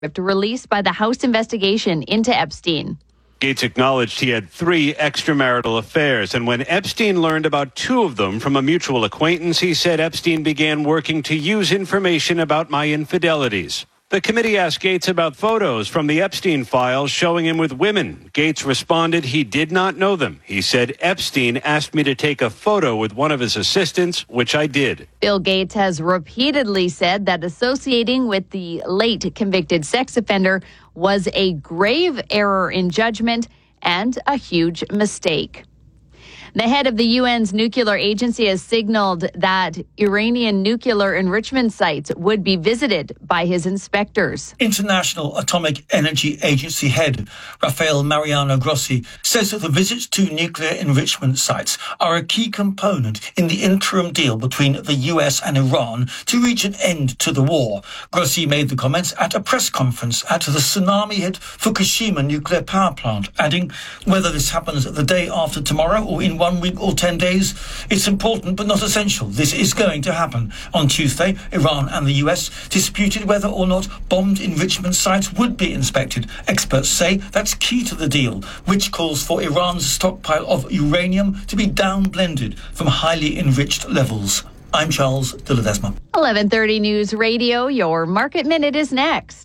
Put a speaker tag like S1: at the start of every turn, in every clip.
S1: released by the House investigation into Epstein.
S2: Gates acknowledged he had 3 extramarital affairs, and when Epstein learned about 2 of them from a mutual acquaintance, he said Epstein began working to use information about my infidelities. The committee asked Gates about photos from the Epstein files showing him with women. Gates responded he did not know them. He said Epstein asked me to take a photo with one of his assistants, which I did.
S1: Bill Gates has repeatedly said that associating with the late convicted sex offender was a grave error in judgment and a huge mistake. The head of the UN's nuclear agency has signaled that Iranian nuclear enrichment sites would be visited by his inspectors.
S3: International Atomic Energy Agency head Rafael Mariano Grossi says that the visits to nuclear enrichment sites are a key component in the interim deal between the US and Iran to reach an end to the war. Grossi made the comments at a press conference at the tsunami-hit Fukushima nuclear power plant, adding, whether this happens the day after tomorrow or in 1 week or 10 days, it's important but not essential. This is going to happen. On Tuesday, Iran and the US disputed whether or not bombed enrichment sites would be inspected. Experts say that's key to the deal, which calls for Iran's stockpile of uranium to be down-blended from highly enriched levels. I'm Charles de Ledesma.
S1: 11:30 News Radio, your Market Minute is next.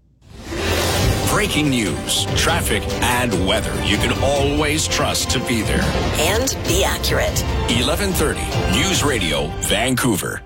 S4: Breaking news, traffic, and weather you can always trust to be there.
S5: And be accurate.
S4: 11:30 News Radio, Vancouver.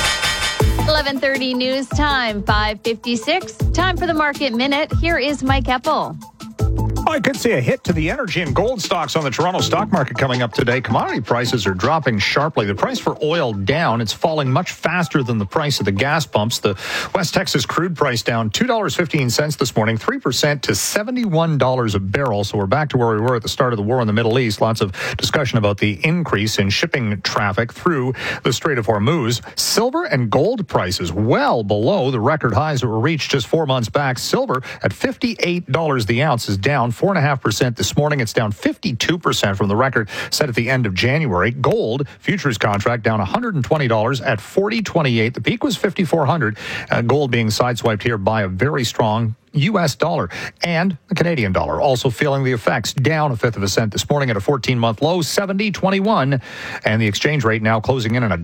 S1: 11:30 news time, 5:56. Time for the Market Minute. Here is Mike Eppel.
S6: I could see a hit to the energy and gold stocks on the Toronto stock market coming up today. Commodity prices are dropping sharply. The price for oil down. It's falling much faster than the price of the gas pumps. The West Texas crude price down $2.15 this morning, 3% to $71 a barrel. So we're back to where we were at the start of the war in the Middle East. Lots of discussion about the increase in shipping traffic through the Strait of Hormuz. Silver and gold prices well below the record highs that were reached just 4 months back. Silver at $58 the ounce is down 4.5% this morning. It's down 52% from the record set at the end of January. Gold futures contract down $120 at $40.28. The peak was $5,400. Gold being sideswiped here by a very strong U.S. dollar and the Canadian dollar also feeling the effects, down 1/5 of a cent this morning at a 14-month low, 70.21, and the exchange rate now closing in at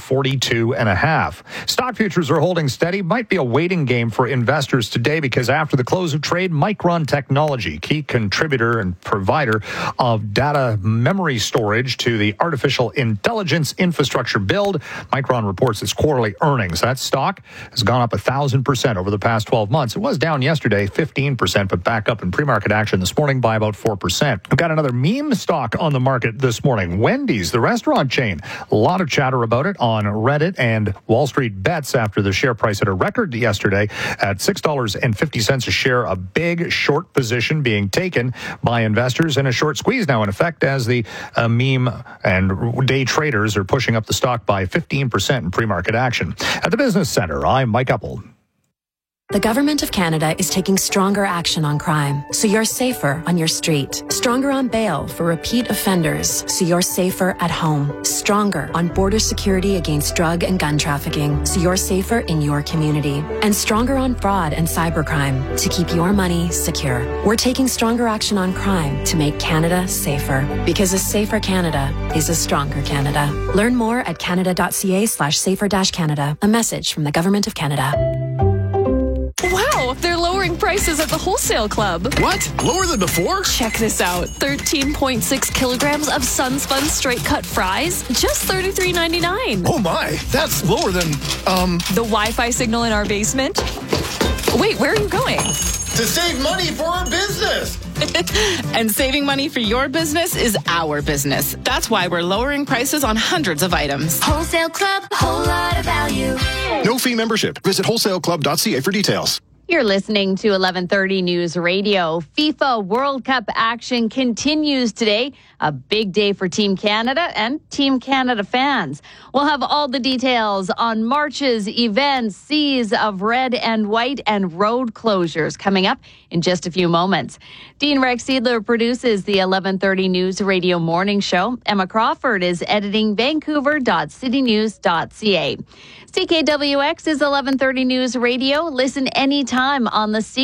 S6: $1.42.5. Stock futures are holding steady. Might be a waiting game for investors today because after the close of trade, Micron Technology, key contributor and provider of data memory storage to the artificial intelligence infrastructure build, Micron reports its quarterly earnings. That stock has gone up 1,000% over the past 12 months. It was down yesterday 15%, but back up in pre-market action this morning by about 4%. We've got another meme stock on the market this morning. Wendy's, the restaurant chain. A lot of chatter about it on Reddit and Wall Street Bets after the share price hit a record yesterday at $6.50 a share. A big short position being taken by investors and a short squeeze now in effect as the meme and day traders are pushing up the stock by 15% in pre-market action. At the Business Center, I'm Mike Eppel.
S7: The Government of Canada is taking stronger action on crime, so you're safer on your street. Stronger on bail for repeat offenders, so you're safer at home. Stronger on border security against drug and gun trafficking, so you're safer in your community. And stronger on fraud and cybercrime, to keep your money secure. We're taking stronger action on crime to make Canada safer. Because a safer Canada is a stronger Canada. Learn more at canada.ca/safer-Canada. A message from the Government of Canada.
S8: Wow, they're lowering prices at the Wholesale Club.
S4: What? Lower than before?
S8: Check this out. 13.6 kilograms of Sunspun straight cut fries, just $33.99.
S4: Oh my, that's lower than,
S8: The Wi-Fi signal in our basement? Wait, where are you going?
S9: To save money for our business.
S10: And saving money for your business is our business. That's why we're lowering prices on hundreds of items.
S11: Wholesale Club, a whole lot of value.
S4: No fee membership. Visit wholesaleclub.ca for details.
S1: You're listening to 11:30 News Radio. FIFA World Cup action continues today. A big day for Team Canada and Team Canada fans. We'll have all the details on marches, events, seas of red and white, and road closures coming up in just a few moments. Dean Rex Seidler produces the 11:30 News Radio Morning Show. Emma Crawford is editing Vancouver.citynews.ca. CKWX is 11:30 News Radio. Listen anytime time on the